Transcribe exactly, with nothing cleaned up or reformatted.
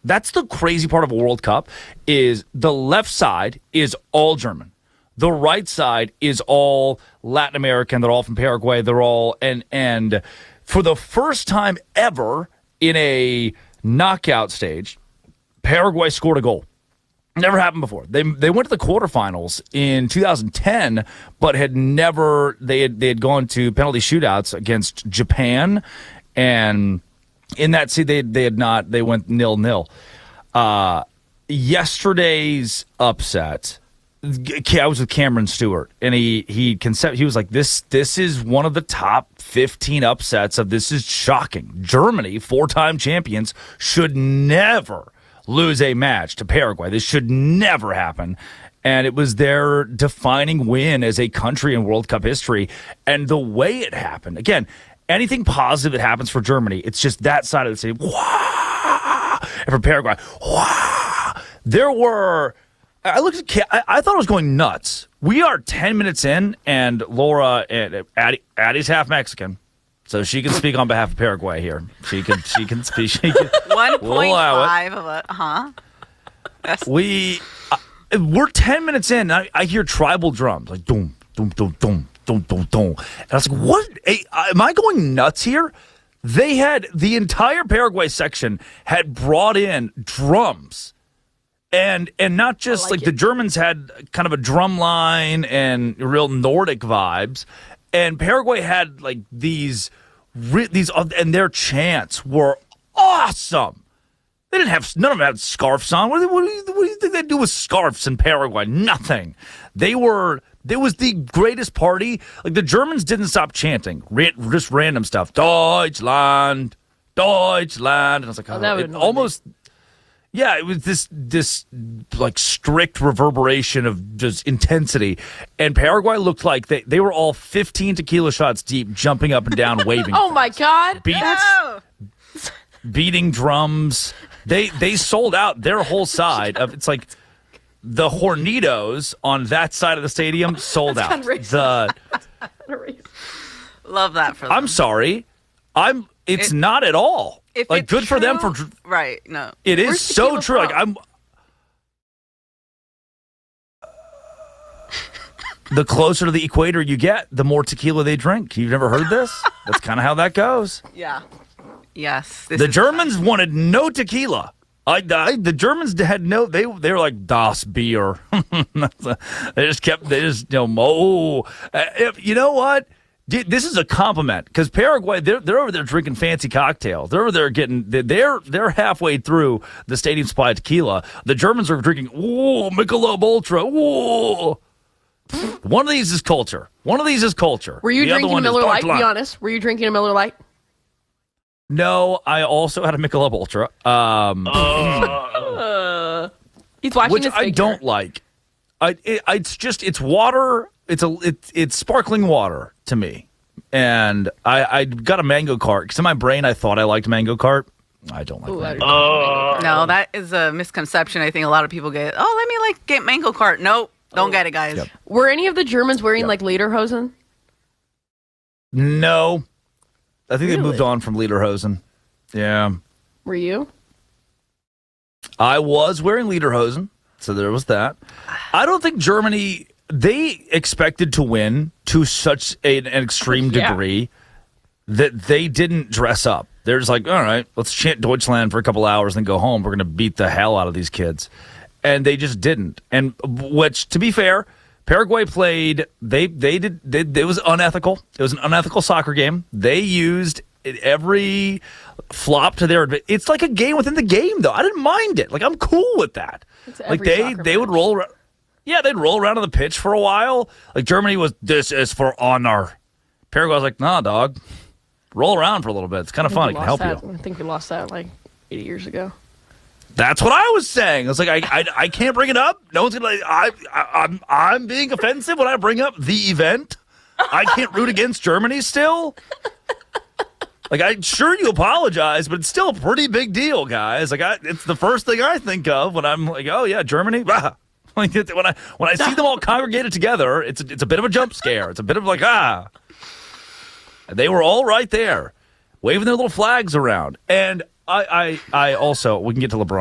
That's the crazy part of a World Cup is the left side is all German. The right side is all Latin American. They're all from Paraguay. They're all and and for the first time ever in a knockout stage, Paraguay scored a goal. Never happened before. They they went to the quarterfinals in two thousand ten, but had never they had they had gone to penalty shootouts against Japan, and in that see they they had not they went nil nil. Uh, yesterday's upset. I was with Cameron Stewart, and he he concept he was like this. This is one of the top fifteen upsets of this is shocking. Germany, four-time champions, should never lose a match to Paraguay. This should never happen, and it was their defining win as a country in World Cup history. And the way it happened, again, anything positive that happens for Germany, it's just that side of the city. Wah! And for Paraguay, wah! There were. I looked at. I, I thought I was going nuts. We are ten minutes in, and Laura and Addie, Addie's half Mexican, so she can speak on behalf of Paraguay here. She can. She can speak. She can. One point five of it, huh? That's- we uh, we're ten minutes in. I, I hear tribal drums like doom, doom, doom, doom, doom, doom, doom, and I was like, "What? Hey, am I going nuts here?" They had the entire Paraguay section had brought in drums. And and not just like, like the Germans had kind of a drum line and real Nordic vibes, and Paraguay had like these these and their chants were awesome. They didn't have none of them had scarves on. What do, what, do you, what do you think they do with scarves in Paraguay? Nothing. They were. There was the greatest party. Like the Germans didn't stop chanting, just random stuff. Deutschland, Deutschland, and I was like, oh, oh, it almost. Me. Yeah, it was this this like strict reverberation of just intensity, and Paraguay looked like they, they were all fifteen tequila shots deep, jumping up and down, waving. Oh my God! Beats, no! beating drums. They they sold out their whole side of it's like the Hornitos on that side of the stadium sold That's out. The love that for them. I'm sorry, I'm. It's it, not at all. If like good true, for them for right. No, it is so true. From? Like I'm. The closer to the equator you get, the more tequila they drink. You've never heard this? That's kind of how that goes. Yeah. Yes. The Germans fun. wanted no tequila. I, I the Germans had no. They they were like Das Bier. They just kept. They just you know. Oh, uh, if, you know what? This is a compliment because Paraguay, they're they're over there drinking fancy cocktails. They're over there getting they're they're halfway through the stadium supply of tequila. The Germans are drinking whoa Michelob Ultra. Whoa. One of these is culture. One of these is culture. Were you the drinking a Miller Lite? Be honest. Were you drinking a Miller Lite? No, I also had a Michelob Ultra. Um, uh, he's watching which his I don't like. I it, it's just it's water. It's a it, it's sparkling water to me, and I, I got a Mango Cart because in my brain I thought I liked Mango Cart. I don't like Ooh, Mango Cart. No, that is a misconception. I think a lot of people get. Oh, let me like get Mango Cart. Nope, don't oh. get it, guys. Yep. Were any of the Germans wearing yep. like lederhosen? No, I think really? they moved on from lederhosen. Yeah. Were you? I was wearing lederhosen, so there was that. I don't think Germany. They expected to win to such a, an extreme yeah. degree that they didn't dress up. They're just like, all right, let's chant Deutschland for a couple hours and go home. We're going to beat the hell out of these kids. And they just didn't. And which, to be fair, Paraguay played, they they did, they, it was unethical. It was an unethical soccer game. They used every flop to their advantage. It's like a game within the game, though. I didn't mind it. Like, I'm cool with that. Like, they, they would roll around. Yeah, they'd roll around on the pitch for a while. Like, Germany was, this is for honor. Paraguay was like, nah, dog. Roll around for a little bit. It's kind of fun. It can help that. you. I think we lost that like eighty years ago. That's what I was saying. I was like, I, I, I can't bring it up. No one's gonna. Like, I, I, I'm, I'm being offensive when I bring up the event. I can't root against Germany still. Like, I'm sure you apologize, but it's still a pretty big deal, guys. Like, I, it's the first thing I think of when I'm like, oh yeah, Germany. Ah. Like, when I when I see them all congregated together, it's a, it's a bit of a jump scare. It's a bit of like ah. They were all right there, waving their little flags around, and I I, I also we can get to LeBron.